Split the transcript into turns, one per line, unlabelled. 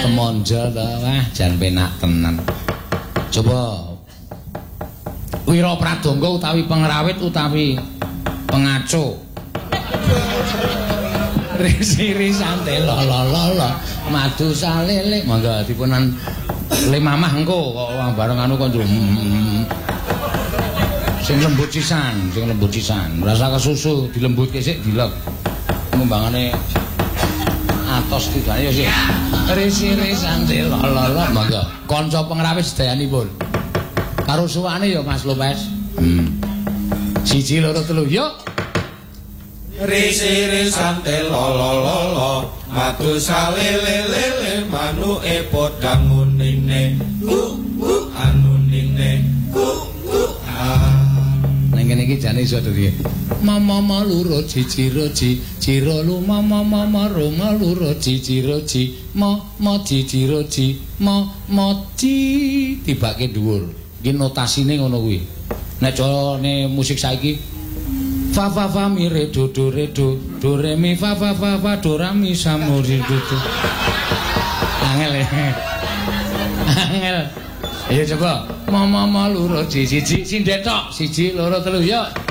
Semonjo to, wah jan penak tenan. Coba Wira Pradangga utawi pengrawit utawi pengaco. Risi sante lolololo madu salele monggo dipunan le mamah engko kok bareng anu kok sing lembut sisan rasa kesusu dilembutke sik dilek ngembangane atos tidane ya sih risi sante lololo monggo kanca pengrawit sedayanipun karo suwane ya Mas Lopes 1 2 3 yuk
Risi sante lolololo madu salele manuke podang munine anunine
nang kene iki jane iso dadi mama luro ciciroji cirolu mama roma luro ciciroji mo ciciroji moci tibake dhuwur iki notasine ngono kuwi nek carane musik saiki fa fa fa mi re do do re mi fa fa fa fa do ra mi sa mo ri do do angel ayo coba mama luro siji sindek tok 1 2 3 yuk